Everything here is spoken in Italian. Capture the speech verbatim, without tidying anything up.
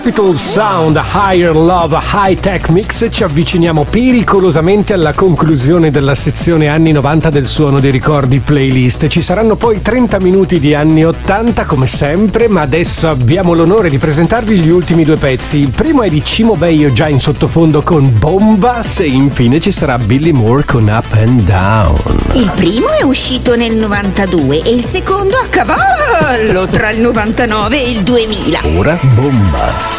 Capital Sound, Higher Love, High Tech Mix. Ci avviciniamo pericolosamente alla conclusione della sezione anni novanta del Suono dei Ricordi playlist. Ci saranno poi trenta minuti di anni ottanta come sempre, ma adesso abbiamo l'onore di presentarvi gli ultimi due pezzi. Il primo è di Cimo Baio, già in sottofondo con Bombas, e infine ci sarà Billy Moore con Up and Down. Il primo è uscito nel novantadue e il secondo a cavallo tra il novantanove e il duemila. Ora Bombas.